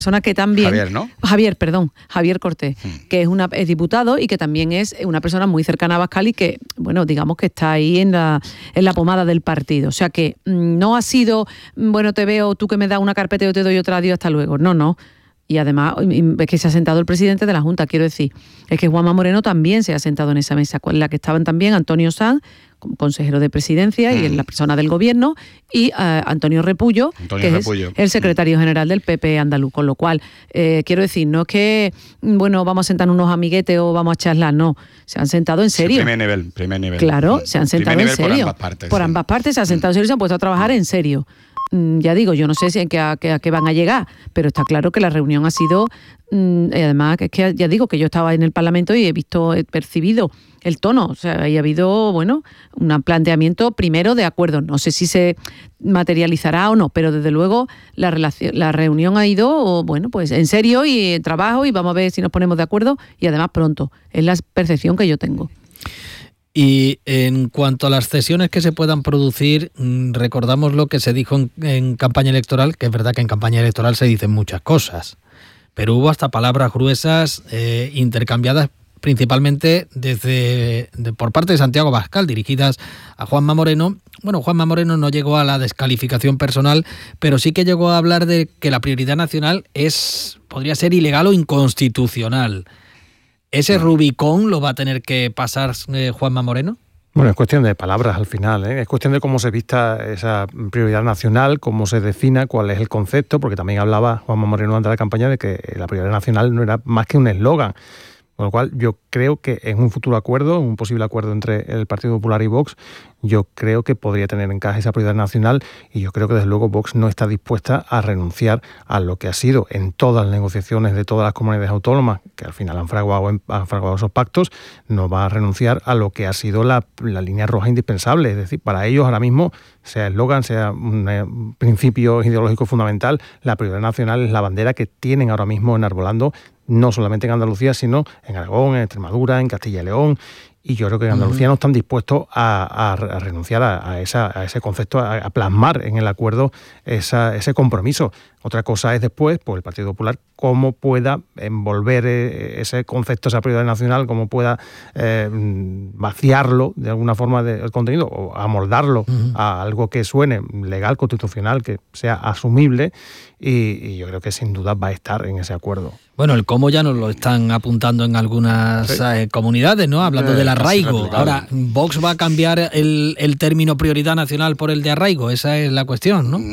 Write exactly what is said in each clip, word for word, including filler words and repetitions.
persona que también... Javier, ¿no? Javier, perdón, Javier Cortés, hmm. que es, una, es diputado y que también es una persona muy cercana a Abascal y que, bueno, digamos que está ahí en la, en la pomada del partido. O sea que no ha sido, bueno, te veo, tú que me das una carpeta y yo te doy otra, adiós, hasta luego. No, no. Y además es que se ha sentado el presidente de la Junta, quiero decir, es que Juanma Moreno también se ha sentado en esa mesa, en la que estaban también Antonio Sanz, consejero de presidencia y en la persona del gobierno, y uh, Antonio Repullo, Antonio que Repullo. es el secretario general del P P andaluz, con lo cual, eh, quiero decir, no es que, bueno, vamos a sentar unos amiguetes o vamos a charlar, no, se han sentado en serio. Sí, primer nivel, primer nivel. Claro, se han sentado en serio. Por ambas partes. Por sí. ambas partes se han sentado en serio y se han puesto a trabajar en serio. Ya digo, yo no sé si a qué, a, qué, a qué van a llegar, pero está claro que la reunión ha sido, mmm, además, es que ya digo que yo estaba en el Parlamento y he visto, he percibido el tono, o sea, ahí ha habido, bueno, un planteamiento primero de acuerdo, no sé si se materializará o no, pero desde luego la, relación, la reunión ha ido, bueno, pues en serio y en trabajo y vamos a ver si nos ponemos de acuerdo y además pronto, es la percepción que yo tengo. Y en cuanto a las cesiones que se puedan producir, recordamos lo que se dijo en, en campaña electoral, que es verdad que en campaña electoral se dicen muchas cosas, pero hubo hasta palabras gruesas eh, intercambiadas principalmente desde de, por parte de Santiago Abascal, dirigidas a Juanma Moreno. Bueno, Juanma Moreno no llegó a la descalificación personal, pero sí que llegó a hablar de que la prioridad nacional es podría ser ilegal o inconstitucional. ¿Ese Rubicón lo va a tener que pasar eh, Juanma Moreno? Bueno, es cuestión de palabras al final, ¿eh? Es cuestión de cómo se vista esa prioridad nacional, cómo se defina, cuál es el concepto, porque también hablaba Juanma Moreno ante la campaña de que la prioridad nacional no era más que un eslogan. Con lo cual yo creo que en un futuro acuerdo, un posible acuerdo entre el Partido Popular y Vox, yo creo que podría tener encaje esa prioridad nacional y yo creo que desde luego Vox no está dispuesta a renunciar a lo que ha sido en todas las negociaciones de todas las comunidades autónomas, que al final han fraguado, han fraguado esos pactos, no va a renunciar a lo que ha sido la, la línea roja indispensable. Es decir, para ellos ahora mismo, sea eslogan, sea un eh, principio ideológico fundamental, la prioridad nacional es la bandera que tienen ahora mismo enarbolando no solamente en Andalucía, sino en Aragón, en Extremadura, en Castilla y León. Y yo creo que en Andalucía uh-huh. no están dispuestos a, a, a renunciar a, a, esa, a ese concepto, a, a plasmar en el acuerdo esa, ese compromiso. Otra cosa es después, pues el Partido Popular, cómo pueda envolver ese concepto, esa prioridad nacional, cómo pueda eh, vaciarlo de alguna forma del contenido o amoldarlo uh-huh. a algo que suene legal, constitucional, que sea asumible. Y, y yo creo que sin duda va a estar en ese acuerdo. Bueno, el cómo ya nos lo están apuntando en algunas sí. eh, comunidades, ¿no? Hablando eh, del arraigo. Ahora, ¿Vox va a cambiar el, el término prioridad nacional por el de arraigo? Esa es la cuestión, ¿no?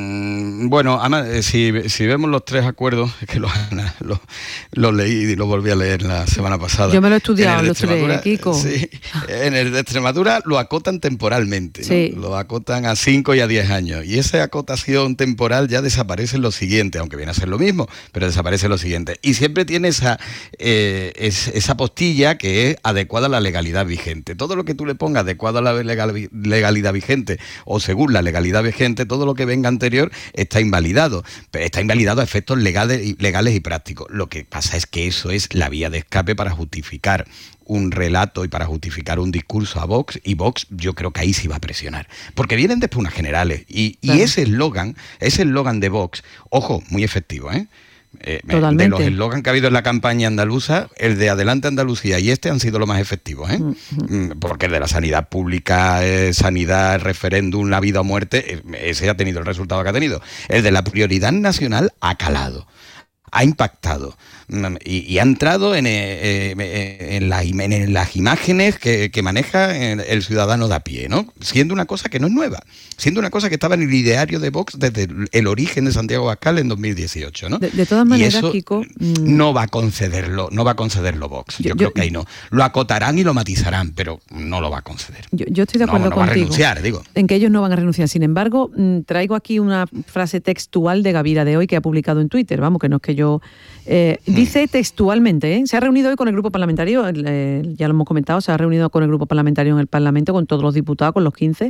Mm, bueno, además, si, si vemos los tres acuerdos, que los lo, lo leí y lo volví a leer la semana pasada. Yo me lo he estudiado, los tres, Kiko. Sí, en el de Extremadura lo acotan temporalmente, sí. ¿no? Lo acotan a cinco y a diez años. Y esa acotación temporal ya desaparece en lo siguiente, aunque viene a ser lo mismo, pero desaparece en lo siguiente. Y siempre tiene esa, eh, es, esa postilla que es adecuada a la legalidad vigente. Todo lo que tú le pongas adecuado a la legal, legalidad vigente o según la legalidad vigente, todo lo que venga anterior está invalidado. Pero está invalidado a efectos legales, legales y prácticos. Lo que pasa es que eso es la vía de escape para justificar un relato y para justificar un discurso a Vox, y Vox yo creo que ahí sí va a presionar, porque vienen después unas generales y, y ese eslogan, ese eslogan de Vox, ojo, muy efectivo, ¿eh? Eh, de los eslogans que ha habido en la campaña andaluza, el de Adelante Andalucía y este han sido los más efectivos, ¿eh? Uh-huh. Porque el de la sanidad pública, eh, sanidad, referéndum, la vida o muerte, eh, ese ha tenido el resultado que ha tenido. El de la prioridad nacional ha calado, ha impactado y, y ha entrado en, eh, en, la, en las imágenes que, que maneja el ciudadano de a pie, ¿no? Siendo una cosa que no es nueva, siendo una cosa que estaba en el ideario de Vox desde el origen de Santiago Abascal en dos mil dieciocho, ¿no? De, de todas maneras, y eso Kiko, no va a concederlo, no va a concederlo Vox. Yo, yo creo yo, que ahí no. Lo acotarán y lo matizarán, pero no lo va a conceder. Yo, yo estoy de acuerdo no, no contigo. Va a renunciar, digo. En que ellos no van a renunciar. Sin embargo, traigo aquí una frase textual de Gavira de hoy que ha publicado en Twitter. Vamos, que no es que yo... Eh, hmm. Dice textualmente, ¿eh? Se ha reunido hoy con el grupo parlamentario, eh, ya lo hemos comentado, se ha reunido con el grupo parlamentario en el Parlamento, con todos los diputados, con los quince,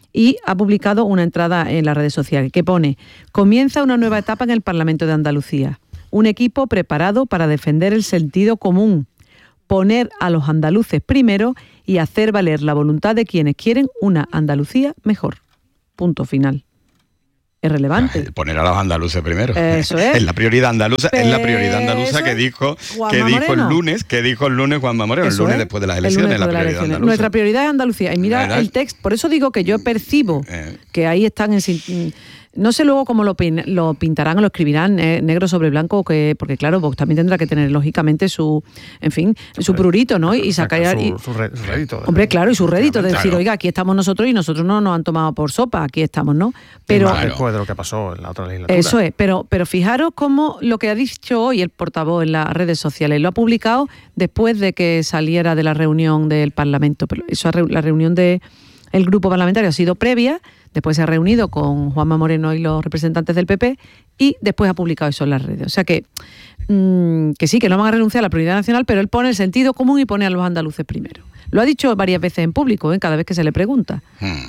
y ha publicado una entrada en las redes sociales que pone: comienza una nueva etapa en el Parlamento de Andalucía, un equipo preparado para defender el sentido común, poner a los andaluces primero y hacer valer la voluntad de quienes quieren una Andalucía mejor. Punto final. es relevante. El poner a los andaluces primero. Eso es. Es la prioridad andaluza, Pero es la prioridad andaluza que dijo, que dijo el lunes, que dijo el lunes Juanma Moreno, el lunes es. después de las elecciones, el lunes la de prioridad elecciones. andaluza. Nuestra prioridad es Andalucía. Y mira ¿verdad? El texto, por eso digo que yo percibo eh. que ahí están en... No sé luego cómo lo, pin, lo pintarán o lo escribirán eh, negro sobre blanco, que, porque claro, Vox también tendrá que tener lógicamente su, en fin, su prurito, ¿no? Y sacar... Su, su, su rédito. Hombre, claro, y su rédito, de decir, claro. Oiga, aquí estamos nosotros y nosotros no nos han tomado por sopa, aquí estamos, ¿no? Pero claro. Después de lo que pasó en la otra legislatura. Eso es, pero, pero fijaros cómo lo que ha dicho hoy el portavoz en las redes sociales, lo ha publicado después de que saliera de la reunión del Parlamento. Pero eso, la reunión del grupo parlamentario ha sido previa. Después se ha reunido con Juanma Moreno y los representantes del P P y después ha publicado eso en las redes. O sea que, mmm, que sí, que no van a renunciar a la prioridad nacional, pero él pone el sentido común y pone a los andaluces primero. Lo ha dicho varias veces en público, ¿eh? Cada vez que se le pregunta. Hmm.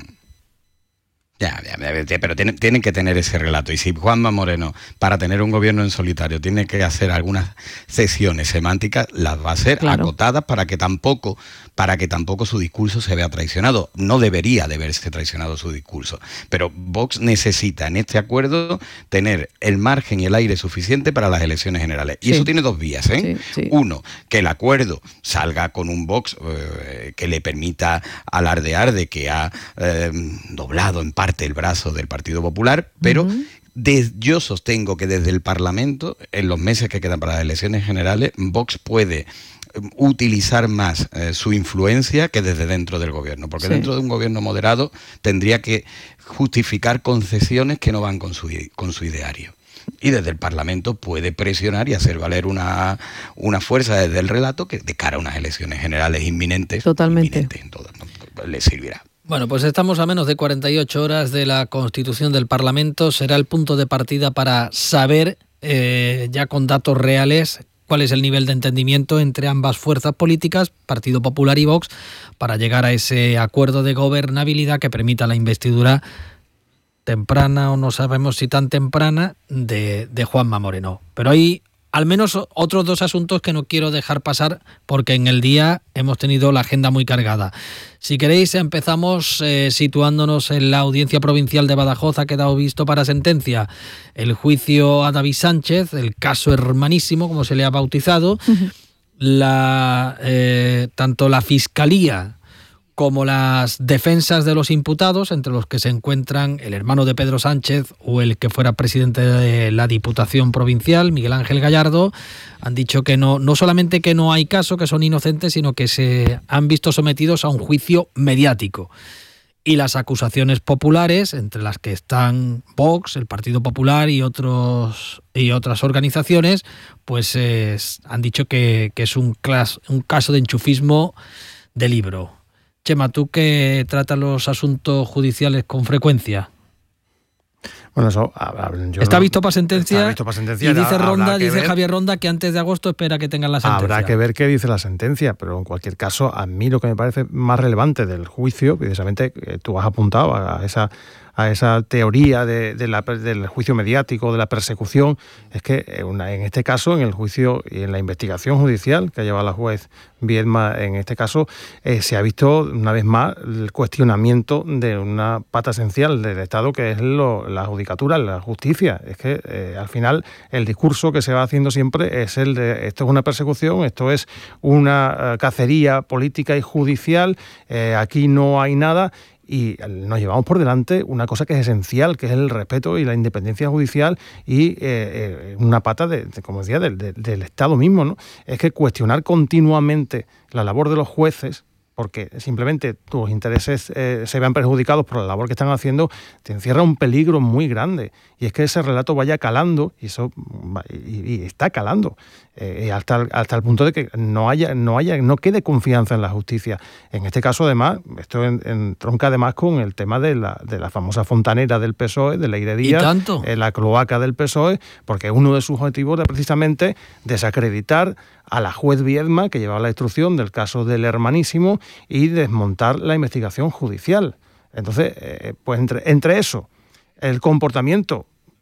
Ya, ya, ya, pero tienen, tienen que tener ese relato. Y si Juanma Moreno, para tener un gobierno en solitario, tiene que hacer algunas cesiones semánticas, las va a hacer claro. acotadas para que tampoco, para que tampoco su discurso se vea traicionado. No debería de verse traicionado su discurso. Pero Vox necesita en este acuerdo tener el margen y el aire suficiente para las elecciones generales. Y sí. eso tiene dos vías, ¿eh? Sí, sí. Uno, que el acuerdo salga con un Vox eh, que le permita alardear de que ha eh, doblado en parte el brazo del Partido Popular, pero uh-huh. de, yo sostengo que desde el Parlamento, en los meses que quedan para las elecciones generales, Vox puede utilizar más eh, su influencia que desde dentro del gobierno, porque sí. dentro de un gobierno moderado tendría que justificar concesiones que no van con su, con su ideario. Y desde el Parlamento puede presionar y hacer valer una, una fuerza desde el relato que de cara a unas elecciones generales inminentes, totalmente inminentes en todo, no, le servirá. Bueno, pues estamos a menos de cuarenta y ocho horas de la constitución del Parlamento. Será el punto de partida para saber, eh, ya con datos reales, cuál es el nivel de entendimiento entre ambas fuerzas políticas, Partido Popular y Vox, para llegar a ese acuerdo de gobernabilidad que permita la investidura temprana, o no sabemos si tan temprana, de, de Juanma Moreno. Pero hay al menos otros dos asuntos que no quiero dejar pasar porque en el día hemos tenido la agenda muy cargada. Si queréis, empezamos eh, situándonos en la Audiencia Provincial de Badajoz. Ha quedado visto para sentencia el juicio a David Sánchez, el caso hermanísimo, como se le ha bautizado. Uh-huh. La, eh, tanto la Fiscalía como las defensas de los imputados, entre los que se encuentran el hermano de Pedro Sánchez o el que fuera presidente de la Diputación Provincial, Miguel Ángel Gallardo, han dicho que no, no solamente que no hay caso, que son inocentes, sino que se han visto sometidos a un juicio mediático. Y las acusaciones populares, entre las que están Vox, el Partido Popular y otros y otras organizaciones, pues eh, han dicho que, que es un, clas, un caso de enchufismo de libro. Chema, tú que tratas los asuntos judiciales con frecuencia. Bueno, eso yo está no, visto para sentencia. Está visto para sentencia. Y dice Ronda, dice ver, Javier Ronda que antes de agosto espera que tengan la sentencia. Habrá que ver qué dice la sentencia, pero en cualquier caso, a mí lo que me parece más relevante del juicio, precisamente tú has apuntado a esa a esa teoría de, de la, del juicio mediático, de la persecución, es que una, en este caso, en el juicio y en la investigación judicial que ha llevado la juez Viedma, en este caso, eh, se ha visto una vez más el cuestionamiento de una pata esencial del Estado, que es lo, la judicatura, la justicia. Es que eh, al final el discurso que se va haciendo siempre es el de esto es una persecución, esto es una uh, cacería política y judicial, eh, aquí no hay nada. Y nos llevamos por delante una cosa que es esencial, que es el respeto y la independencia judicial y eh, eh, una pata, de, de, como decía, del, de, del Estado mismo, ¿no? Es que cuestionar continuamente la labor de los jueces, porque simplemente tus intereses eh, se vean perjudicados por la labor que están haciendo, te encierra un peligro muy grande. Y es que ese relato vaya calando, y eso y, y está calando, eh, hasta, hasta el punto de que no haya, no haya, no quede confianza en la justicia. En este caso, además, esto entronca además con el tema de la, de la famosa fontanera del P S O E, de Leire Díaz, eh, la cloaca del P S O E, porque uno de sus objetivos era precisamente desacreditar a la juez Viedma, que llevaba la instrucción del caso del hermanísimo, y desmontar la investigación judicial. Entonces, eh, pues entre, entre eso, el comportamiento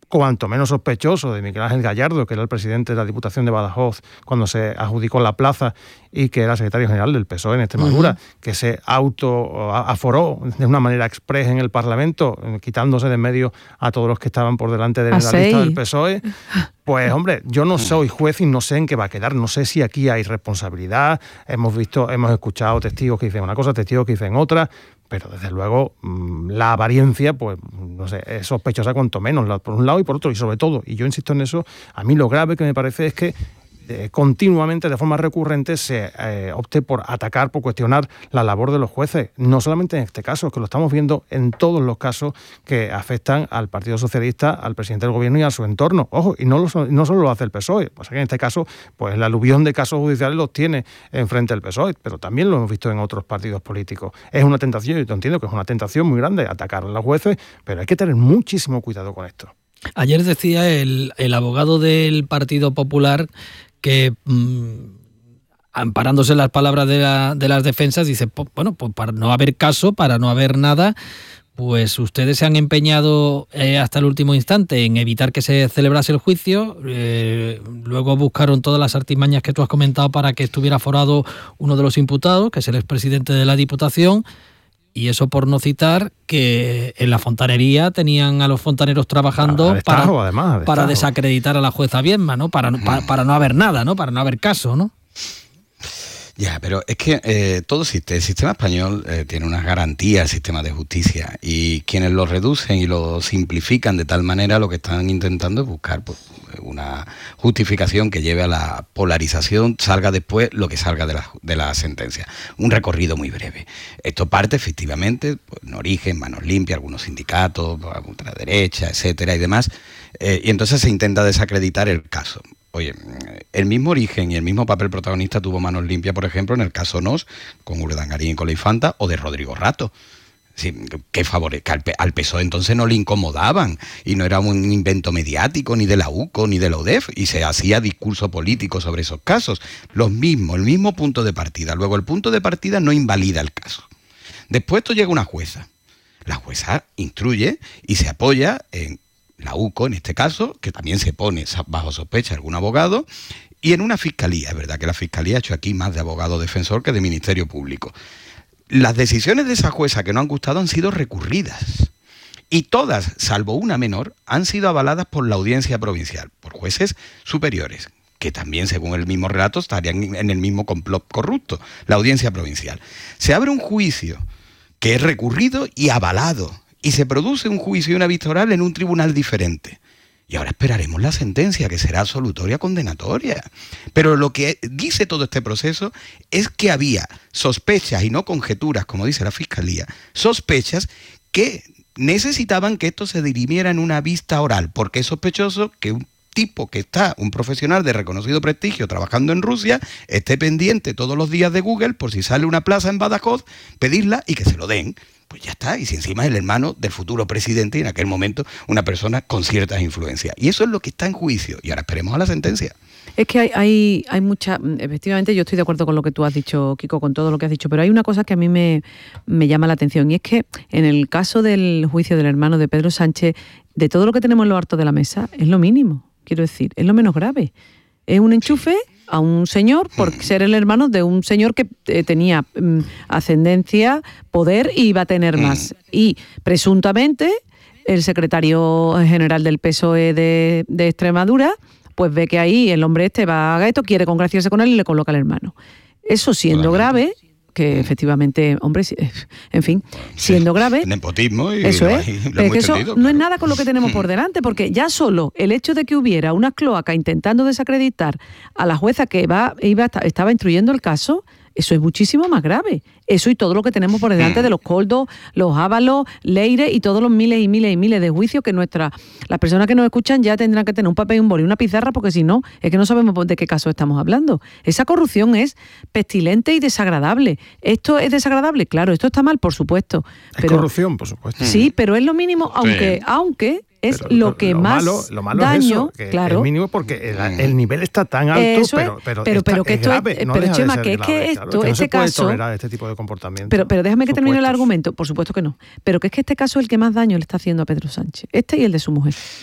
cuanto menos sospechoso de Miguel Ángel Gallardo, que era el presidente de la Diputación de Badajoz cuando se adjudicó la plaza y que era secretario general del P S O E en Extremadura, uh-huh. que se auto aforó de una manera exprés en el Parlamento, quitándose de en medio a todos los que estaban por delante de la lista del P S O E. Pues hombre, yo no soy juez y no sé en qué va a quedar, no sé si aquí hay responsabilidad, hemos visto, hemos escuchado testigos que dicen una cosa, testigos que dicen otra, pero desde luego la apariencia, pues no sé, es sospechosa cuanto menos, por un lado y por otro, y sobre todo, y yo insisto en eso, a mí lo grave que me parece es que eh, continuamente, de forma recurrente, se eh, opte por atacar, por cuestionar la labor de los jueces, no solamente en este caso, es que lo estamos viendo en todos los casos que afectan al Partido Socialista, al presidente del Gobierno y a su entorno. Ojo, y no, lo, no solo lo hace el P S O E, pues en este caso, pues el aluvión de casos judiciales los tiene enfrente del P S O E, pero también lo hemos visto en otros partidos políticos. Es una tentación, yo entiendo que es una tentación muy grande atacar a los jueces, pero hay que tener muchísimo cuidado con esto. Ayer decía el, el abogado del Partido Popular que, mmm, amparándose en las palabras de, la, de las defensas, dice, pues, bueno, pues para no haber caso, para no haber nada, pues ustedes se han empeñado eh, hasta el último instante en evitar que se celebrase el juicio, eh, luego buscaron todas las artimañas que tú has comentado para que estuviera aforado uno de los imputados, que es el expresidente de la Diputación, y eso por no citar que en la fontanería tenían a los fontaneros trabajando destajo, para, además, para desacreditar a la jueza Viedma, ¿no? Para, para, para no haber nada, ¿no? Para no haber caso, ¿no? Ya, pero es que eh, todo sistema, el sistema español eh, tiene unas garantías, el sistema de justicia, y quienes lo reducen y lo simplifican de tal manera, lo que están intentando es buscar pues, una justificación que lleve a la polarización, salga después lo que salga de la, de la sentencia. Un recorrido muy breve. Esto parte efectivamente, pues, en origen, manos limpias, algunos sindicatos, ultraderecha, etcétera y demás, eh, y entonces se intenta desacreditar el caso. Oye, el mismo origen y el mismo papel protagonista tuvo manos limpias, por ejemplo, en el caso Nos, con Urdangarín y con la Infanta, o de Rodrigo Rato. Sí, que, favore, que al, al P S O E entonces no le incomodaban, y no era un invento mediático, ni de la U C O, ni de la U D E F, y se hacía discurso político sobre esos casos. Los mismos, el mismo punto de partida. Luego, el punto de partida no invalida el caso. Después esto llega una jueza. La jueza instruye y se apoya en la U C O, en este caso, que también se pone bajo sospecha algún abogado, y en una fiscalía. Es verdad que la fiscalía ha hecho aquí más de abogado defensor que de Ministerio Público. Las decisiones de esa jueza que no han gustado han sido recurridas, y todas, salvo una menor, han sido avaladas por la Audiencia Provincial, por jueces superiores, que también, según el mismo relato, estarían en el mismo complot corrupto, la Audiencia Provincial. Se abre un juicio que es recurrido y avalado, y se produce un juicio y una vista oral en un tribunal diferente. Y ahora esperaremos la sentencia, que será absolutoria condenatoria. Pero lo que dice todo este proceso es que había sospechas, y no conjeturas, como dice la Fiscalía, sospechas que necesitaban que esto se dirimiera en una vista oral, porque es sospechoso que un tipo que está, un profesional de reconocido prestigio trabajando en Rusia, esté pendiente todos los días de Google por si sale una plaza en Badajoz, pedirla y que se lo den. Pues ya está, y si encima es el hermano del futuro presidente y en aquel momento una persona con ciertas influencias. Y eso es lo que está en juicio, y ahora esperemos a la sentencia. Es que hay, hay, hay mucha, efectivamente yo estoy de acuerdo con lo que tú has dicho, Kiko, con todo lo que has dicho, pero hay una cosa que a mí me, me llama la atención, y es que en el caso del juicio del hermano de Pedro Sánchez, de todo lo que tenemos en lo harto de la mesa, es lo mínimo, quiero decir, es lo menos grave. Es un enchufe a un señor por ser el hermano de un señor que eh, tenía mm, ascendencia, poder, y iba a tener más. Y presuntamente el secretario general del P S O E de, de Extremadura pues ve que ahí el hombre este va a esto, quiere congraciarse con él y le coloca al hermano. Eso siendo grave, que efectivamente, hombre, en fin, siendo grave... Nepotismo y eso lo, es, lo pero es que eso entendido, no claro. es nada con lo que tenemos por delante, porque ya solo el hecho de que hubiera una cloaca intentando desacreditar a la jueza que va, iba, estaba instruyendo el caso, eso es muchísimo más grave. Eso y todo lo que tenemos por delante de los Coldos, los Ábalos, Leire y todos los miles y miles y miles de juicios que nuestra, las personas que nos escuchan ya tendrán que tener un papel y un boli y una pizarra, porque si no, es que no sabemos de qué caso estamos hablando. Esa corrupción es pestilente y desagradable. ¿Esto es desagradable? Claro, esto está mal, por supuesto. Es pero, corrupción, por supuesto. Sí, pero es lo mínimo, aunque, sí. aunque es pero, lo que lo más malo, lo malo daño, es eso, que claro. Es mínimo porque el, el nivel está tan alto, eso pero, es, pero, pero, está, pero que es esto grave, es, no pero deja Chema, de ser que es grave, que claro, esto, que no este se puede caso, tolerar este tipo de comportamiento. Pero, pero déjame que supuestos. termine el argumento, por supuesto que no, pero que es que este caso es el que más daño le está haciendo a Pedro Sánchez, este y el de su mujer.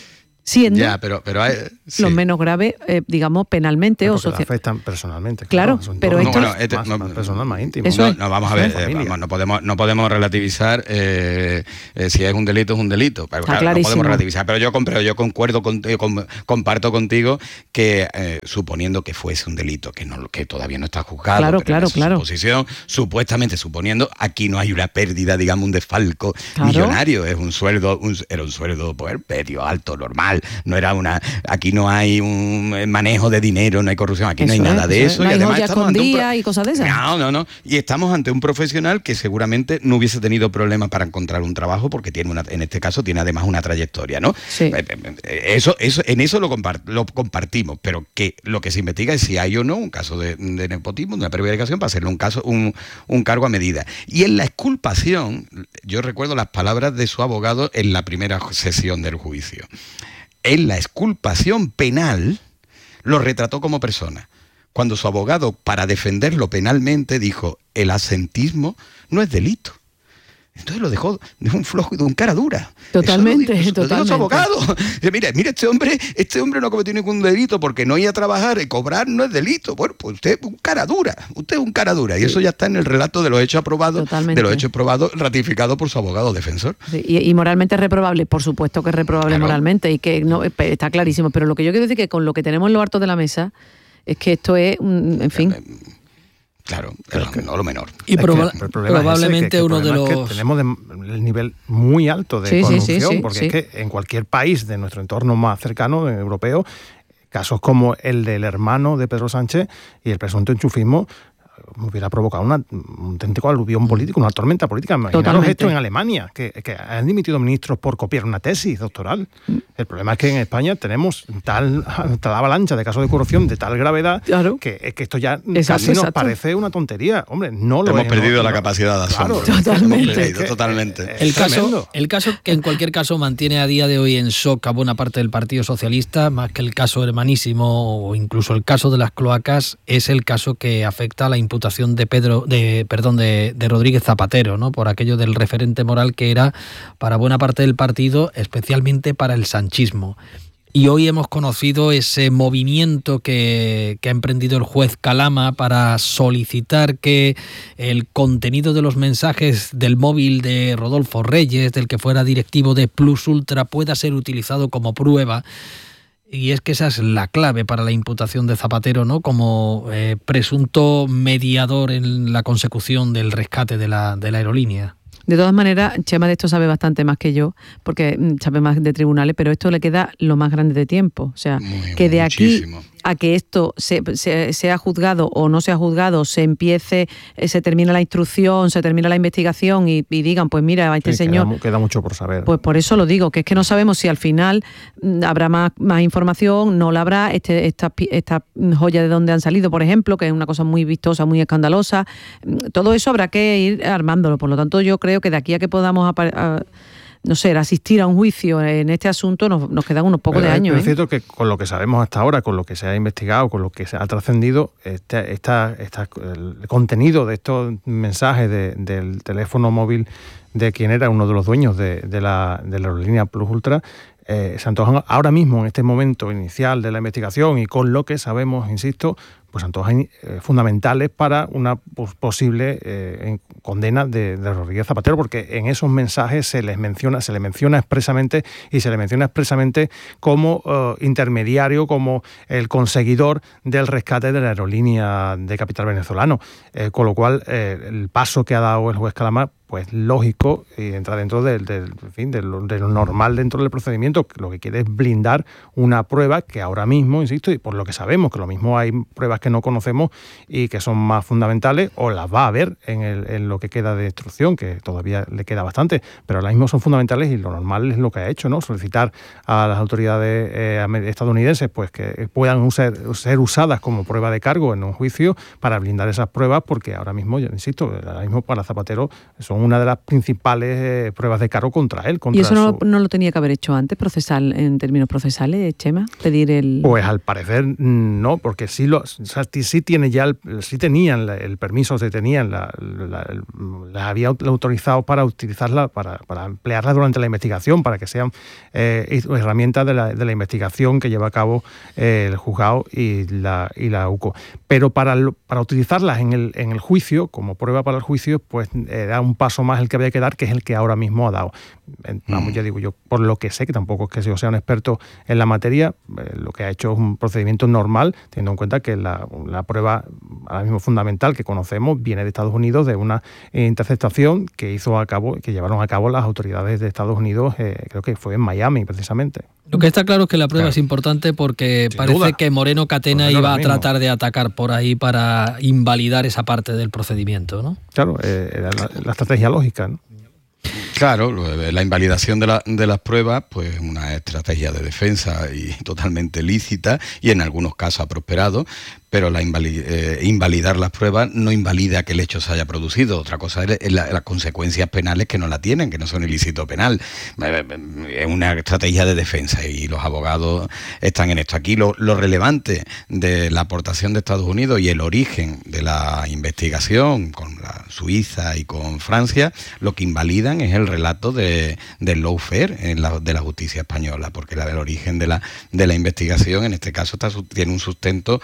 siendo ya, pero, pero hay, sí. los menos graves, eh, digamos, penalmente pero o socialmente. afectan personalmente. Claro, claro pero no, esto bueno, este, más, no, más personal, más íntimo. Eso no, es. no, vamos a ver, eh, vamos, no podemos no podemos relativizar eh, eh, si es un delito, es un delito. Pero, claro, no podemos relativizar, pero yo, pero yo concuerdo contigo, con, comparto contigo que eh, suponiendo que fuese un delito, que no que todavía no está juzgado, claro, pero claro, en esa claro. suposición, supuestamente suponiendo, aquí no hay una pérdida, digamos, un desfalco claro. millonario, es un sueldo, un, era un sueldo pues, medio, alto, normal, no era una, aquí no hay un manejo de dinero, no hay corrupción, aquí eso no hay nada es, de eso, no y hay además joya estamos ante un pro... y cosas de esas. No, no, no, y estamos ante un profesional que seguramente no hubiese tenido problemas para encontrar un trabajo porque tiene una, en este caso tiene además una trayectoria, ¿no? Sí. Eso, eso, en eso lo, compart, lo compartimos, pero que lo que se investiga es si hay o no un caso de, de nepotismo, de una prevaricación para hacerle un caso, un, un cargo a medida. Y en la exculpación, yo recuerdo las palabras de su abogado en la primera sesión del juicio. En la exculpación penal lo retrató como persona. Cuando su abogado, para defenderlo penalmente, dijo, el absentismo no es delito. Entonces lo dejó de un flojo y de un cara dura. Totalmente, eso lo, eso totalmente. lo dijo su abogado. Dice, mira, mira, este hombre, este hombre no cometió ningún delito porque no ir a trabajar y cobrar no es delito. Bueno, pues usted es un cara dura, usted es un cara dura. Sí. Y eso ya está en el relato de los hechos aprobados, totalmente. De los hechos probados, ratificado por su abogado defensor. Sí, y, y moralmente es reprobable, por supuesto que es reprobable claro. moralmente y que no está clarísimo. Pero lo que yo quiero decir es que con lo que tenemos en lo harto de la mesa es que esto es, en fin... Claro, pero que no lo menor. Y proba probablemente es que, que uno de los... Es que tenemos de, el nivel muy alto de sí, corrupción, sí, sí, porque sí. es que en cualquier país de nuestro entorno más cercano, europeo, casos como el del hermano de Pedro Sánchez y el presunto enchufismo hubiera provocado una, un auténtico aluvión político, una tormenta política. Imaginaros esto en Alemania, que, que han dimitido ministros por copiar una tesis doctoral. Mm. El problema es que en España tenemos tal, tal avalancha de casos de corrupción de tal gravedad claro. que, que esto ya exacto, casi nos exacto. parece una tontería. Hombre, no lo hemos es, perdido no, la no, capacidad de asombro. Claro, totalmente. Hemos perdido, totalmente. El caso, el caso que en cualquier caso mantiene a día de hoy en shock a buena parte del Partido Socialista, más que el caso hermanísimo o incluso el caso de las cloacas, es el caso que afecta a la imputación de Pedro de perdón de, de Rodríguez Zapatero, ¿no? Por aquello del referente moral que era para buena parte del partido, especialmente para el sanchismo. Y hoy hemos conocido ese movimiento que, que ha emprendido el juez Calama para solicitar que el contenido de los mensajes del móvil de Rodolfo Reyes, del que fuera directivo de Plus Ultra, pueda ser utilizado como prueba. Y es que esa es la clave para la imputación de Zapatero, ¿no? Como eh, presunto mediador en la consecución del rescate de la, de la aerolínea. De todas maneras, Chema de esto sabe bastante más que yo, porque sabe más de tribunales, pero esto le queda lo más grande de tiempo. O sea, Muy, que de muchísimo. aquí a que esto se, se, sea juzgado o no sea juzgado, se empiece, se termina la instrucción, se termina la investigación y, y digan, pues mira, a este sí, señor... Queda, queda mucho por saber. Pues por eso lo digo, que es que no sabemos si al final habrá más, más información, no la habrá, este, estas esta joyas de dónde han salido, por ejemplo, que es una cosa muy vistosa, muy escandalosa. Todo eso habrá que ir armándolo. Por lo tanto, yo creo que de aquí a que podamos... A, no sé, asistir a un juicio en este asunto nos, nos quedan unos pocos pero, de años. Pero ¿eh? es cierto que con lo que sabemos hasta ahora, con lo que se ha investigado, con lo que se ha trascendido, este, esta, esta, el contenido de estos mensajes de, del teléfono móvil de quien era uno de los dueños de, de, la, de la aerolínea Plus Ultra, eh, se antojan ahora mismo, en este momento inicial de la investigación y con lo que sabemos, insisto, pues antojan eh, fundamentales para una pues, posible eh, condena de, de Rodríguez Zapatero, porque en esos mensajes se les menciona, se le menciona expresamente y se le menciona expresamente como uh, intermediario, como el conseguidor del rescate de la aerolínea de capital venezolano, eh, con lo cual eh, el paso que ha dado el juez Calama pues lógico y entra dentro del, del, en fin, de, lo, de lo normal dentro del procedimiento. Lo que quiere es blindar una prueba que ahora mismo, insisto, y por lo que sabemos, que lo mismo hay pruebas que no conocemos y que son más fundamentales, o las va a haber en, el, en lo que queda de instrucción, que todavía le queda bastante, pero ahora mismo son fundamentales y lo normal es lo que ha hecho, ¿no? Solicitar a las autoridades eh, estadounidenses pues que puedan ser, ser usadas como prueba de cargo en un juicio para blindar esas pruebas, porque ahora mismo, yo insisto, ahora mismo para Zapatero son una de las principales eh, pruebas de cargo contra él. Contra ¿Y eso no, su... no lo tenía que haber hecho antes, procesal, en términos procesales, Chema? Pedir el... Pues al parecer no, porque sí lo, sea, sí tiene ya el, sí tenían la, el permiso, se tenían la, la, la había autorizado para utilizarla, para, para emplearla durante la investigación, para que sean eh, herramientas de la, de la investigación que lleva a cabo eh, el juzgado y la, y la U C O. Pero para, para utilizarlas en el, en el juicio, como prueba para el juicio, pues era un paso más el que había que dar, que es el que ahora mismo ha dado. Vamos, mm. ya digo yo, por lo que sé, que tampoco es que yo sea un experto en la materia, eh, lo que ha hecho es un procedimiento normal, teniendo en cuenta que la, la prueba ahora mismo fundamental que conocemos viene de Estados Unidos, de una interceptación que hizo a cabo, que llevaron a cabo las autoridades de Estados Unidos, eh, creo que fue en Miami precisamente. Lo que está claro es que la prueba claro. es importante porque Sin parece duda. que Moreno Catena Moreno iba a tratar de atacar por ahí para invalidar esa parte del procedimiento, ¿no? Claro, eh, era la, la estrategia lógica, ¿no? Claro, la invalidación de, la, de las pruebas, pues una estrategia de defensa y totalmente lícita y en algunos casos ha prosperado, pero la invalid, eh, invalidar las pruebas no invalida que el hecho se haya producido. Otra cosa es la, las consecuencias penales que no la tienen, que no son ilícito penal. Es una estrategia de defensa y los abogados están en esto. Aquí lo, lo relevante de la aportación de Estados Unidos y el origen de la investigación con la Suiza y con Francia, lo que invalidan es el relato de, del lawfare en la, de la justicia española, porque la, el origen de la, de la investigación en este caso está, tiene un sustento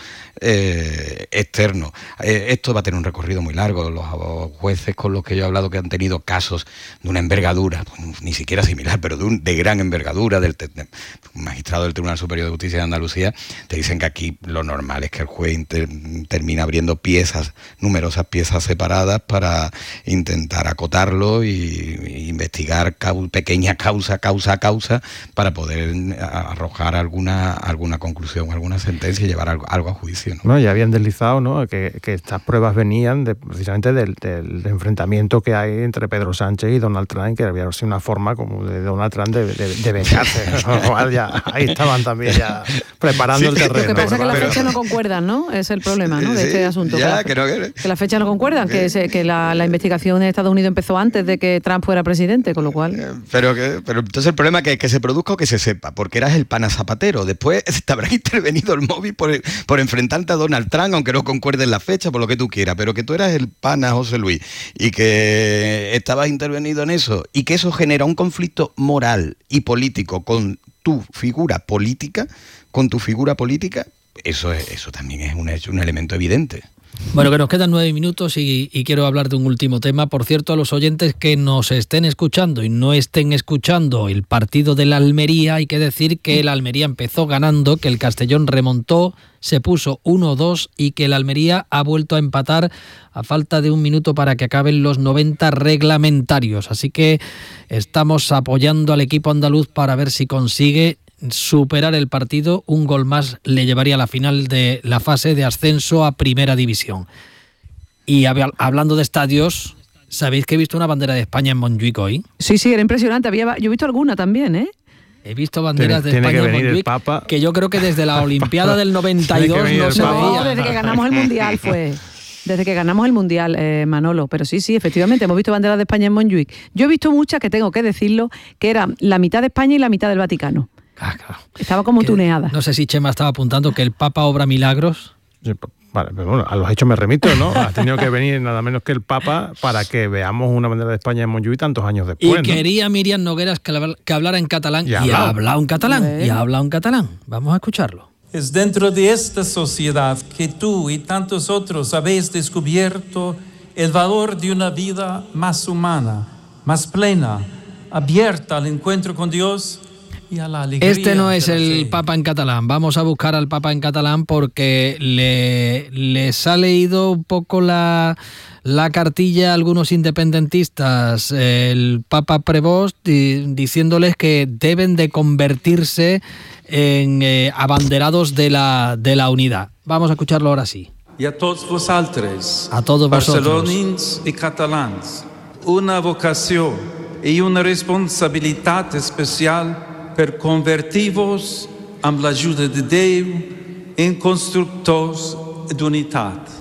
eh, externo. Eh, esto va a tener un recorrido muy largo. Los jueces con los que yo he hablado que han tenido casos de una envergadura, pues, ni siquiera similar, pero de, un, de gran envergadura, del de, un magistrado del Tribunal Superior de Justicia de Andalucía, te dicen que aquí lo normal es que el juez inter, termina abriendo piezas, numerosas piezas separadas para intentar acotarlo y, y investigar cau, pequeña causa, causa a causa, para poder arrojar alguna, alguna conclusión, alguna sentencia y llevar algo, algo a juicio, ¿no? No, ya habían deslizado, ¿no?, que, que estas pruebas venían de, precisamente del, del enfrentamiento que hay entre Pedro Sánchez y Donald Trump, que había sido una forma como de Donald Trump de, de, de vengarse. ya, ahí estaban también ya preparando sí, el terreno. Lo que pasa es que las fechas no concuerdan, ¿no? Es el problema, ¿no?, de sí, este asunto. Ya, que, que, no, que, que las fechas no concuerdan, que, se, que la, la investigación en Estados Unidos empezó antes de que Trump fuera presidente, con lo cual... Pero, que, pero entonces el problema es que, que se produzca o que se sepa, porque eras el pana Zapatero. Después te habrá intervenido el móvil por, por enfrentarte a Donald Trump, aunque no concuerde en la fecha, por lo que tú quieras, pero que tú eras el pana José Luis y que estabas intervenido en eso y que eso genera un conflicto moral y político con tu figura política, con tu figura política, eso, es, eso también es un, es un elemento evidente. Bueno, que nos quedan nueve minutos y, y quiero hablar de un último tema. Por cierto, a los oyentes que nos estén escuchando y no estén escuchando el partido de la Almería, hay que decir que el Almería empezó ganando, que el Castellón remontó, se puso uno dos y que el Almería ha vuelto a empatar a falta de un minuto para que acaben los noventa reglamentarios. Así que estamos apoyando al equipo andaluz para ver si consigue superar el partido. Un gol más le llevaría a la final de la fase de ascenso a Primera División. Y hab- hablando de estadios, ¿sabéis que he visto una bandera de España en Montjuic hoy? Sí, sí, era impresionante. Había, yo he visto alguna también, ¿eh? He visto banderas tiene, de España en Montjuic, Papa. que yo creo que desde la Olimpiada del noventa y dos no se No, veía. desde que ganamos el Mundial fue... Desde que ganamos el Mundial, eh, Manolo. Pero sí, sí, efectivamente, hemos visto banderas de España en Montjuic. Yo he visto muchas, que tengo que decirlo, que eran la mitad de España y la mitad del Vaticano. Ah, claro. Estaba como que, tuneada. No sé si Chema estaba apuntando que el Papa obra milagros. Sí, vale, pero bueno, a los hechos me remito, ¿no? Ha tenido que venir nada menos que el Papa para que veamos una bandera de España en Montjuic tantos años después. Y ¿no? quería Miriam Nogueras que, que hablara en catalán y, y ha hablado en catalán. ¿Eh? Y ha hablado en catalán. Vamos a escucharlo. Es dentro de esta sociedad que tú y tantos otros habéis descubierto el valor de una vida más humana, más plena, abierta al encuentro con Dios y a la alegría. Este no es el fe. Papa en catalán. Vamos a buscar al Papa en catalán porque le, les ha leído un poco la, la cartilla a algunos independentistas, el Papa Prevost, di, diciéndoles que deben de convertirse en eh, abanderados de la, de la unidad. Vamos a escucharlo ahora sí. Y a todos vosotros, a todos vosotros, barcelonins y catalans, una vocación y una responsabilidad especial per convertir-vos amb l'ajuda de Déu en constructors d'unitat.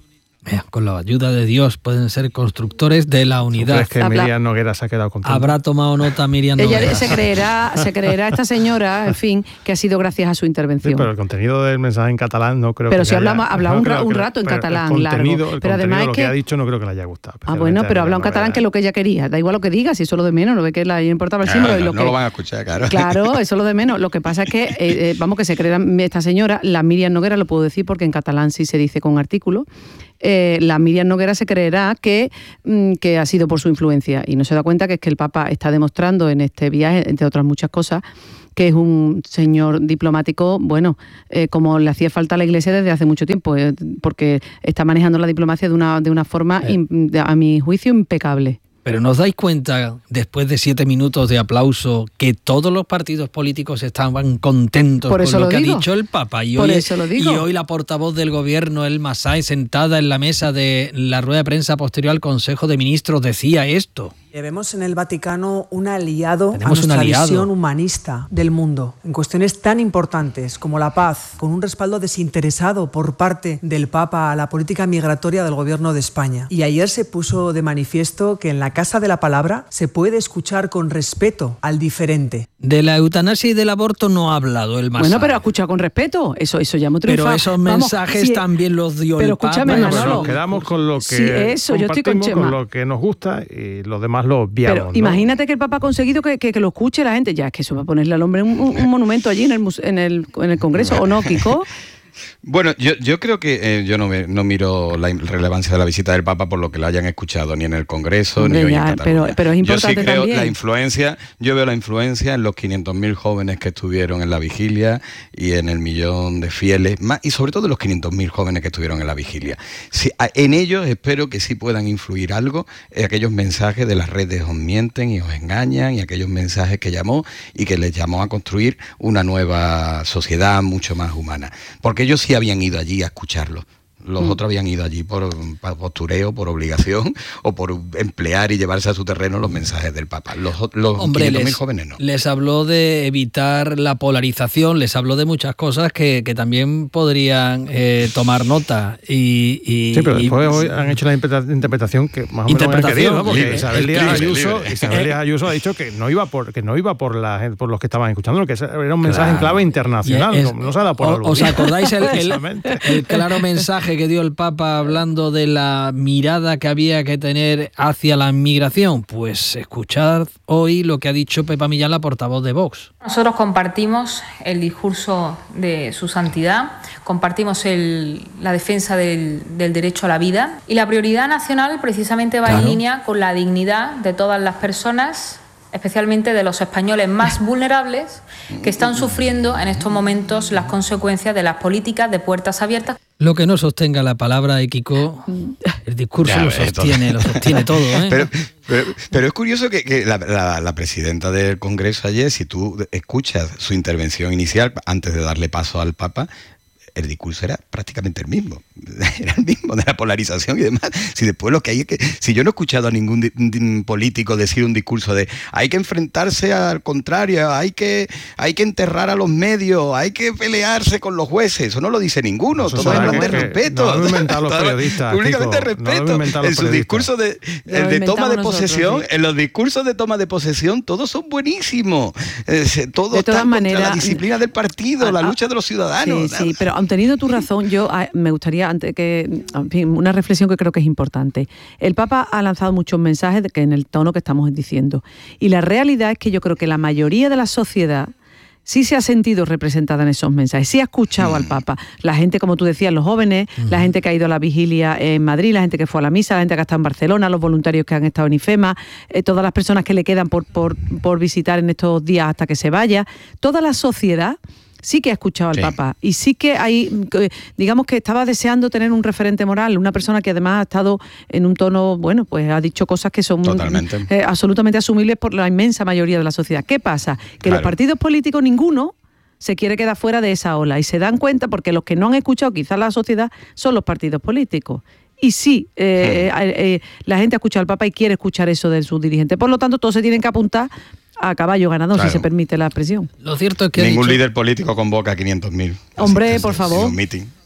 Con la ayuda de Dios pueden ser constructores de la unidad. ¿Crees que Miriam Noguera se ha quedado contenta? Habrá tomado nota Miriam Noguera. Ella se creerá, se creerá esta señora, en fin, que ha sido gracias a su intervención. Sí, pero el contenido del mensaje en catalán no creo pero que si hablamos, haya, hablaba no un, creo un que, rato en catalán, el largo. contenido, el pero además lo es que, que ha dicho no creo que le haya gustado. Ah, bueno, pero habla en catalán, que es lo que ella quería. Da igual lo que diga, si eso es lo de menos, no ve que le importaba el símbolo. Claro, y lo no que, lo van a escuchar, claro. Claro, eso es lo de menos. Lo que pasa es que, eh, eh, vamos, que se creerá esta señora, la Miriam Noguera, lo puedo decir porque en catalán sí se dice con artículo. Eh, la Miriam Noguera se creerá que, mm, que ha sido por su influencia y no se da cuenta que es que el Papa está demostrando en este viaje, entre otras muchas cosas, que es un señor diplomático, bueno, eh, como le hacía falta a la Iglesia desde hace mucho tiempo, eh, porque está manejando la diplomacia de una, de una forma, eh. in, de, a mi juicio, impecable. Pero ¿nos dais cuenta, después de siete minutos de aplauso, que todos los partidos políticos estaban contentos por con lo, lo que digo. ha dicho el Papa? Y por hoy, eso lo digo. Y hoy la portavoz del gobierno, Elma Sáenz, sentada en la mesa de la rueda de prensa posterior al Consejo de Ministros, decía esto. Vemos en el Vaticano un aliado Tenemos a nuestra un aliado. visión humanista del mundo, en cuestiones tan importantes como la paz, con un respaldo desinteresado por parte del Papa a la política migratoria del Gobierno de España. Y ayer se puso de manifiesto que en la Casa de la Palabra se puede escuchar con respeto al diferente. De la eutanasia y del aborto no ha hablado el Elma Sáenz. Bueno, pero ha escuchado con respeto, eso, eso ya hemos triunfado. Pero esos mensajes Vamos, sí, también los dio pero el Papa. escúchame, Bueno, Manolo. nos quedamos con lo que Sí, eso, yo estoy con compartimos, Chema. con lo que nos gusta y los demás lo obviamos. Pero ¿no? imagínate que el Papa ha conseguido que, que, que lo escuche la gente. Ya, es que eso va a ponerle al hombre un, un, un monumento allí en el, en el, en el Congreso, ¿o no, Kiko? Bueno, yo, yo creo que eh, yo no, me, no miro la relevancia de la visita del Papa por lo que la hayan escuchado ni en el Congreso Hombre, ni hoy ya, en Cataluña. pero, pero es importante yo sí creo también. la influencia, yo veo la influencia en los quinientos mil jóvenes que estuvieron en la vigilia y en el millón de fieles, más, y sobre todo en los quinientos mil jóvenes que estuvieron en la vigilia. Sí, en ellos espero que sí puedan influir algo, eh, aquellos mensajes de las redes os mienten y os engañan, y aquellos mensajes que llamó y que les llamó a construir una nueva sociedad mucho más humana. Porque ellos sí habían ido allí a escucharlo. Los mm. otros habían ido allí por, por postureo, por obligación o por emplear y llevarse a su terreno los mensajes del Papa. Los, los quinientos mil jóvenes no. Les habló de evitar la polarización, les habló de muchas cosas que, que también podrían eh, tomar nota. Y, y, sí, pero después y, hoy han hecho la interpretación que más o menos han querido, ¿no? Porque Isabel Díaz Ayuso, Isabel Díaz Ayuso ha dicho que no iba por que no iba por la por los que estaban escuchando, que era un mensaje claro. en clave internacional, es, no, no se ha dado por algo. ¿Os acordáis el, el, el claro mensaje que dio el Papa hablando de la mirada que había que tener hacia la inmigración? Pues escuchad hoy lo que ha dicho Pepa Millán, la portavoz de Vox. Nosotros compartimos el discurso de su santidad, compartimos el, la defensa del, del derecho a la vida, y la prioridad nacional precisamente va claro. en línea con la dignidad de todas las personas, especialmente de los españoles más vulnerables que están sufriendo en estos momentos las consecuencias de las políticas de puertas abiertas. Lo que no sostenga la palabra de Kiko, el discurso ya, lo sostiene, todo. lo sostiene todo. ¿eh? Pero, pero, pero es curioso que, que la, la, la presidenta del Congreso ayer, si tú escuchas su intervención inicial antes de darle paso al Papa, el discurso era prácticamente el mismo, era el mismo de la polarización y demás. Si después lo que hay es que, si yo no he escuchado a ningún di, di, político decir un discurso de hay que enfrentarse al contrario, hay que, hay que enterrar a los medios, hay que pelearse con los jueces, eso no lo dice ninguno, no, todo hablan de respeto. No lo han inventado los periodistas. Públicamente Kiko, respeto. No en su discurso de, el de toma de posesión, nosotros, ¿sí? En los discursos de toma de posesión, todos son buenísimos. Eh, todos de todas están maneras, contra la disciplina del partido, a, la lucha de los ciudadanos. Sí, sí, pero aun teniendo tu razón, yo a, me gustaría antes que en fin, una reflexión que creo que es importante. El Papa ha lanzado muchos mensajes de que en el tono que estamos diciendo. Y la realidad es que yo creo que la mayoría de la sociedad sí se ha sentido representada en esos mensajes, sí ha escuchado mm. al Papa. La gente, como tú decías, los jóvenes, mm. la gente que ha ido a la vigilia en Madrid, la gente que fue a la misa, la gente que ha estado en Barcelona, los voluntarios que han estado en IFEMA, eh, todas las personas que le quedan por, por, por visitar en estos días hasta que se vaya. Toda la sociedad sí que ha escuchado al sí. Papa y sí que hay, digamos que estaba deseando tener un referente moral, una persona que además ha estado en un tono, bueno, pues ha dicho cosas que son eh, absolutamente asumibles por la inmensa mayoría de la sociedad. ¿Qué pasa? Que claro. los partidos políticos, ninguno se quiere quedar fuera de esa ola y se dan cuenta porque los que no han escuchado quizás la sociedad son los partidos políticos. Y sí, eh, sí. Eh, eh, la gente ha escuchado al Papa y quiere escuchar eso de sus dirigentes. Por lo tanto, todos se tienen que apuntar a caballo ganador, claro. si se permite la expresión. Lo cierto es que ningún dicho... líder político convoca a quinientos mil. Hombre, por favor. Un meeting.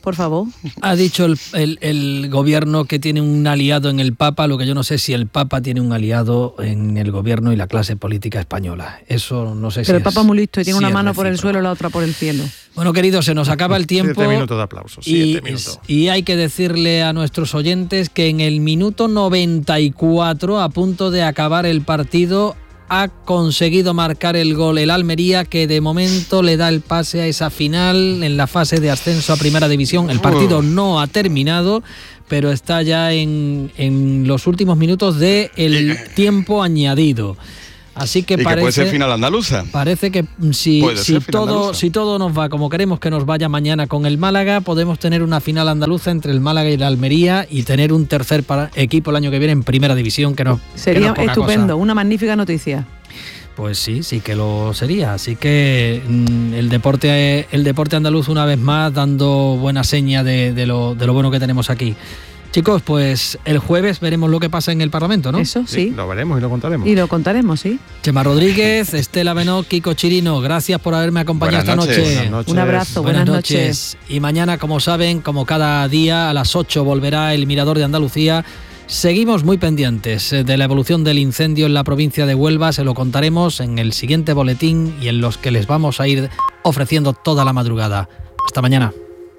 por favor. Ha dicho el, el, el gobierno que tiene un aliado en el Papa, lo que yo no sé si el Papa tiene un aliado en el gobierno y la clase política española. Eso no sé Pero si el es, Papa es muy listo y tiene si una mano recíproco. por el suelo, la otra por el cielo. Bueno, queridos, se nos acaba el tiempo. Siete minutos de aplausos, siete y, minutos. y hay que decirle a nuestros oyentes que en el minuto noventa y cuatro, a punto de acabar el partido, ha conseguido marcar el gol el Almería, que de momento le da el pase a esa final en la fase de ascenso a Primera División. El partido no ha terminado, pero está ya en, en los últimos minutos del tiempo añadido. Así que y parece que puede ser final andaluza. Parece que si, si todo andaluza. si todo nos va como queremos que nos vaya mañana con el Málaga, podemos tener una final andaluza entre el Málaga y la Almería y tener un tercer para, equipo el año que viene en Primera División, que no sería que no es poca estupendo, cosa. Una magnífica noticia. Pues sí, sí que lo sería. Así que mmm, el deporte el deporte andaluz una vez más dando buena seña de, de, lo, de lo bueno que tenemos aquí. Chicos, pues el jueves veremos lo que pasa en el Parlamento, ¿no? Eso, sí. sí. Lo veremos y lo contaremos. Y lo contaremos, sí. Chema Rodríguez, Estela Benó, Kiko Chirino, gracias por haberme acompañado buenas esta noches. noche. Buenas noches. Un abrazo, buenas, Buenas noches. noches. Y mañana, como saben, como cada día, a las ocho volverá el Mirador de Andalucía. Seguimos muy pendientes de la evolución del incendio en la provincia de Huelva. Se lo contaremos en el siguiente boletín y en los que les vamos a ir ofreciendo toda la madrugada. Hasta mañana.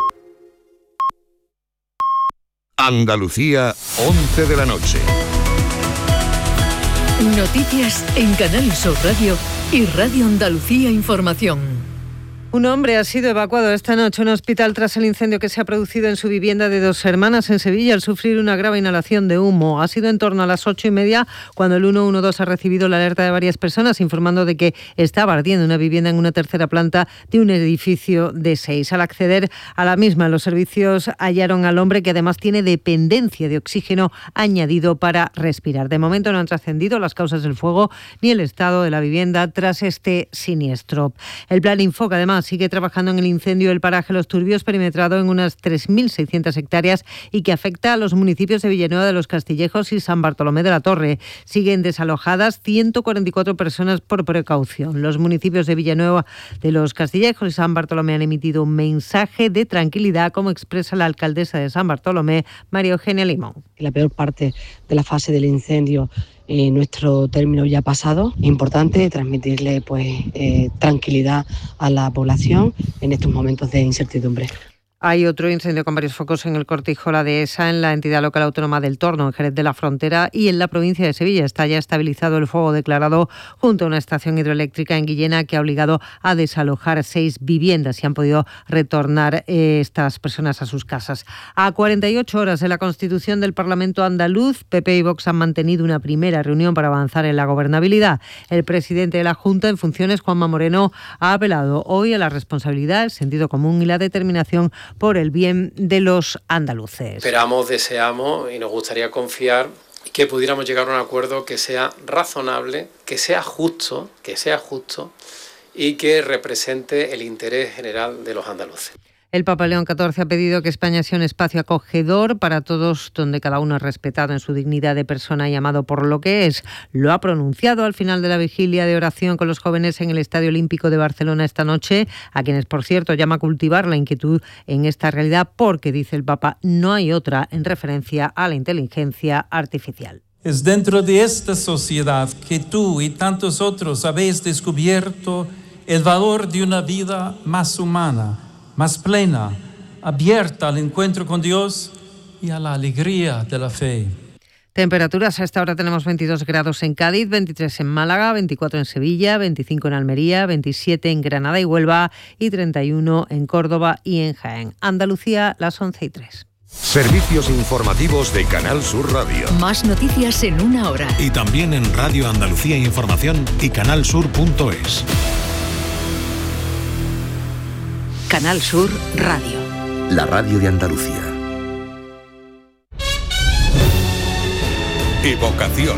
Andalucía, once de la noche. Noticias en Canal Sur Radio y Radio Andalucía Información. Un hombre ha sido evacuado esta noche a un hospital tras el incendio que se ha producido en su vivienda de Dos Hermanas en Sevilla al sufrir una grave inhalación de humo. Ha sido en torno a las ocho y media cuando el ciento doce ha recibido la alerta de varias personas informando de que estaba ardiendo una vivienda en una tercera planta de un edificio de seis. Al acceder a la misma, los servicios hallaron al hombre, que además tiene dependencia de oxígeno añadido para respirar. De momento no han trascendido las causas del fuego ni el estado de la vivienda tras este siniestro. El Plan Infoca, además, sigue trabajando en el incendio del paraje Los Turbios, perimetrado en unas tres mil seiscientas hectáreas y que afecta a los municipios de Villanueva de los Castillejos y San Bartolomé de la Torre. Siguen desalojadas ciento cuarenta y cuatro personas por precaución. Los municipios de Villanueva de los Castillejos y San Bartolomé han emitido un mensaje de tranquilidad, como expresa la alcaldesa de San Bartolomé, María Eugenia Limón. La peor parte de la fase del incendio, Eh, nuestro término ya pasado. Importante transmitirle pues eh, tranquilidad a la población en estos momentos de incertidumbre. Hay otro incendio con varios focos en el Cortijo La Dehesa, en la entidad local autónoma del Torno, en Jerez de la Frontera, y en la provincia de Sevilla. Está ya estabilizado el fuego declarado junto a una estación hidroeléctrica en Guillena, que ha obligado a desalojar seis viviendas y han podido retornar eh, estas personas a sus casas. A cuarenta y ocho horas de la constitución del Parlamento andaluz, P P y Vox han mantenido una primera reunión para avanzar en la gobernabilidad. El presidente de la Junta en funciones, Juanma Moreno, ha apelado hoy a la responsabilidad, el sentido común y la determinación por el bien de los andaluces. Esperamos, deseamos y nos gustaría confiar que pudiéramos llegar a un acuerdo que sea razonable, que sea justo, que sea justo y que represente el interés general de los andaluces. El Papa León catorce ha pedido que España sea un espacio acogedor para todos, donde cada uno es respetado en su dignidad de persona y amado por lo que es. Lo ha pronunciado al final de la vigilia de oración con los jóvenes en el Estadio Olímpico de Barcelona esta noche, a quienes, por cierto, llama a cultivar la inquietud en esta realidad porque, dice el Papa, no hay otra, en referencia a la inteligencia artificial. Es dentro de esta sociedad que tú y tantos otros habéis descubierto el valor de una vida más humana, más plena, abierta al encuentro con Dios y a la alegría de la fe. Temperaturas: a esta hora tenemos veintidós grados en Cádiz, veintitrés en Málaga, veinticuatro en Sevilla, veinticinco en Almería, veintisiete en Granada y Huelva y treinta y uno en Córdoba y en Jaén. Andalucía, las once y tres. Servicios informativos de Canal Sur Radio. Más noticias en una hora. Y también en Radio Andalucía Información y canal sur punto es. Canal Sur Radio. La radio de Andalucía. Evocación.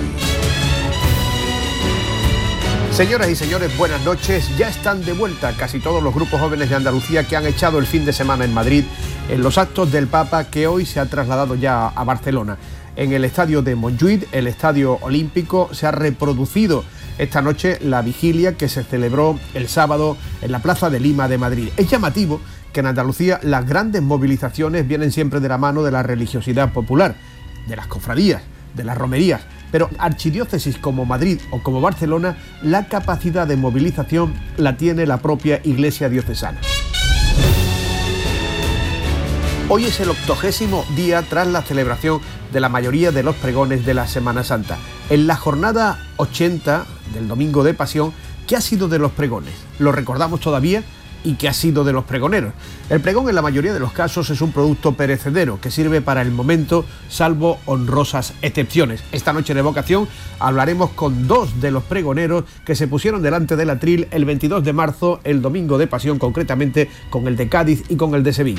Señoras y señores, buenas noches. Ya están de vuelta casi todos los grupos jóvenes de Andalucía que han echado el fin de semana en Madrid en los actos del Papa, que hoy se ha trasladado ya a Barcelona. En el estadio de Montjuïc, el estadio olímpico, se ha reproducido esta noche la vigilia que se celebró el sábado en la Plaza de Lima de Madrid. Es llamativo que en Andalucía las grandes movilizaciones vienen siempre de la mano de la religiosidad popular, de las cofradías, de las romerías, pero archidiócesis como Madrid o como Barcelona, la capacidad de movilización la tiene la propia Iglesia diocesana. Hoy es el octogésimo día tras la celebración de la mayoría de los pregones de la Semana Santa. En la jornada ochenta del Domingo de Pasión, ¿qué ha sido de los pregones? ¿Lo recordamos todavía? ¿Y qué ha sido de los pregoneros? El pregón en la mayoría de los casos es un producto perecedero que sirve para el momento, salvo honrosas excepciones. Esta noche de vocación hablaremos con dos de los pregoneros que se pusieron delante del atril el veintidós de marzo, el Domingo de Pasión, concretamente con el de Cádiz y con el de Sevilla.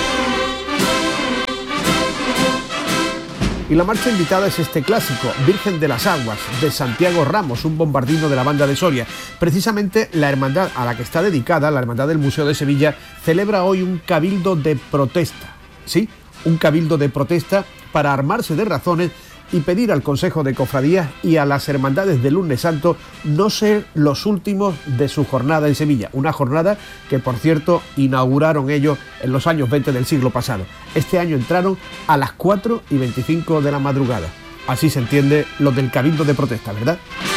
Y la marcha invitada es este clásico, Virgen de las Aguas, de Santiago Ramos, un bombardino de la banda de Soria. Precisamente la hermandad a la que está dedicada, la Hermandad del Museo de Sevilla, celebra hoy un cabildo de protesta. Sí, un cabildo de protesta para armarse de razones y pedir al Consejo de Cofradías y a las hermandades del Lunes Santo no ser los últimos de su jornada en Sevilla. Una jornada que, por cierto, inauguraron ellos en los años veinte del siglo pasado. Este año entraron a las cuatro y veinticinco de la madrugada. Así se entiende lo del cabildo de protesta, ¿verdad?